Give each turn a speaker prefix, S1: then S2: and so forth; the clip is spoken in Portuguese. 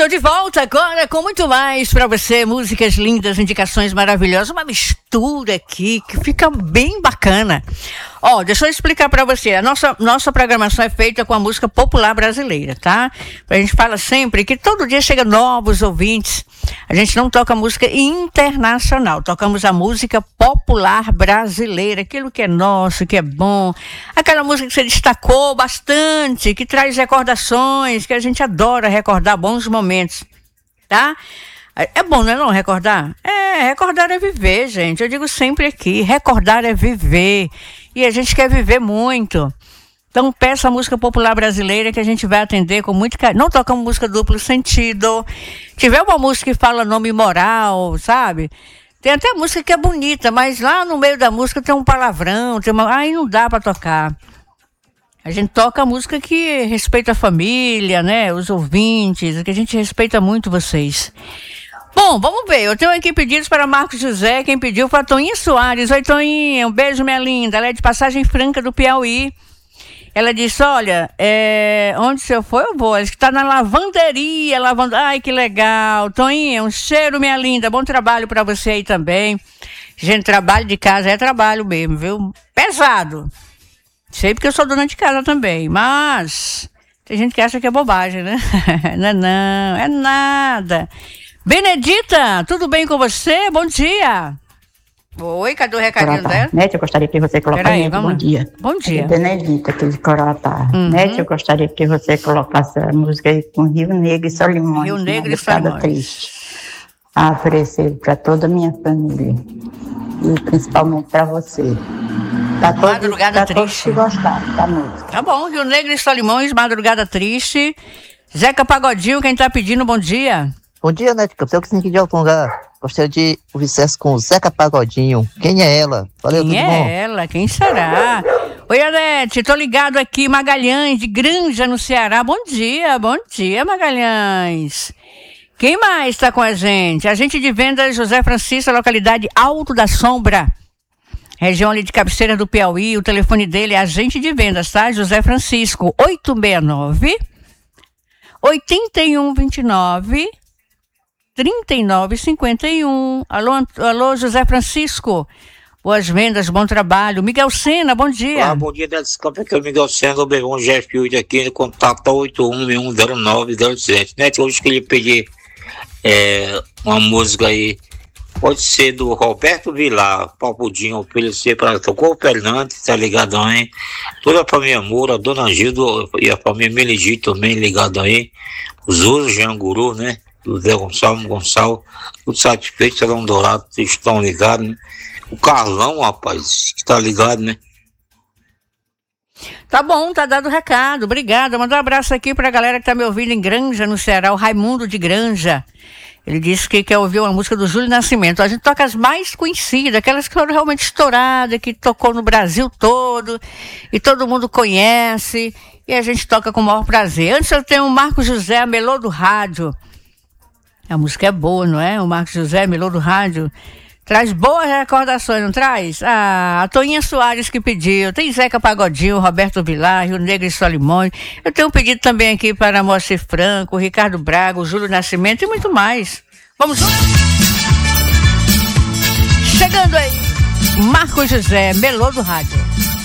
S1: Estou de volta agora com muito mais para você, músicas lindas, indicações maravilhosas, uma mistura aqui que fica bem bacana. Ó, deixa eu explicar para você, a nossa programação é feita com a música popular brasileira, tá? A gente fala sempre que todo dia chega novos ouvintes, a gente não toca música internacional, tocamos a música popular brasileira, aquilo que é nosso, que é bom, aquela música que você destacou bastante, que traz recordações, que a gente adora recordar bons momentos, tá? É bom, não é não, recordar? Recordar é viver, gente. Eu digo sempre aqui, recordar é viver. E a gente quer viver muito. Então peça a música popular brasileira que a gente vai atender com muito carinho. Não tocamos música duplo sentido. Tiver uma música que fala nome moral, sabe? Tem até música que é bonita, mas lá no meio da música tem um palavrão, aí não dá para tocar. A gente toca a música que respeita a família, né? Os ouvintes, que a gente respeita muito vocês. Bom, vamos ver. Eu tenho aqui pedidos para Marcos José. Quem pediu foi a Toinha Soares. Oi, Toinha. Um beijo, minha linda. Ela é de Passagem Franca do Piauí. Ela disse, olha, onde você foi, eu vou. Ela está na lavanderia, lavando. Ai, que legal. Toinha, um cheiro, minha linda. Bom trabalho para você aí também. Gente, trabalho de casa é trabalho mesmo, viu? Pesado. Sei porque eu sou dona de casa também, mas tem gente que acha que é bobagem, né? Não, é nada. Benedita, tudo bem com você? Bom dia. Oi, cadê o recadinho dela?
S2: Nete, eu gostaria que você colocasse bom dia.
S1: Bom dia.
S2: É Benedita, aqui de Corotá. Nete, eu gostaria que você colocasse a música aí com Rio Negro e Solimões.
S1: Rio Negro e Solimões.
S2: Triste. A oferecer para toda a minha família. E principalmente para você.
S1: Madrugada Triste.
S2: Que gostaram da música.
S1: Tá bom, Rio Negro e Solimões, Madrugada Triste. Zeca Pagodinho, quem tá pedindo, bom dia.
S3: Bom dia, Nete, eu sou o que de algum lugar. Gostaria de ouvir sucesso com o Zeca Pagodinho. Quem é ela? Valeu,
S1: quem
S3: tudo
S1: é
S3: bom?
S1: ela? Quem será? Oi, Anete, tô ligado aqui, Magalhães, de Granja, no Ceará. Bom dia, Magalhães. Quem mais está com a gente? Agente de vendas José Francisco, localidade Alto da Sombra, região ali de Cabeceira do Piauí. O telefone dele é agente de vendas, tá? José Francisco, 869 8129 3951. Alô, José Francisco. Boas vendas, bom trabalho. Miguel Sena, bom dia.
S4: Olá, bom dia, desculpa, aqui é o Miguel Sena, do Bebão GF8 aqui no contato 81610907. Né? Hoje queria pedir uma música aí, pode ser do Roberto Vilar, Papudinho, oferecer para Socorro Fernandes, tá ligado aí? Toda a família Moura, a Dona Gildo e a família Meligito também ligado aí. Os Usos, Jean Guru, né? Do Zé Gonçalo, tudo satisfeito, Salão Dourado, vocês estão ligados, né? O Carlão, rapaz, está ligado, né?
S1: Tá bom, tá dado o recado, obrigada. Mandar um abraço aqui pra galera que tá me ouvindo em Granja, no Ceará, o Raimundo de Granja. Ele disse que quer ouvir uma música do Júlio Nascimento. A gente toca as mais conhecidas, aquelas que foram realmente estouradas, que tocou no Brasil todo, e todo mundo conhece, e a gente toca com o maior prazer. Antes eu tenho o Marcos José, a Melô do Rádio. A música é boa, não é? O Marcos José, Melô do Rádio. Traz boas recordações, não traz? A Toinha Soares que pediu. Tem Zeca Pagodinho, Roberto Vilar, Rio Negro e Solimões. Eu tenho um pedido também aqui para Moacir Franco, Ricardo Braga, o Júlio Nascimento e muito mais. Vamos juntos? Chegando aí, Marcos José, Melô do Rádio.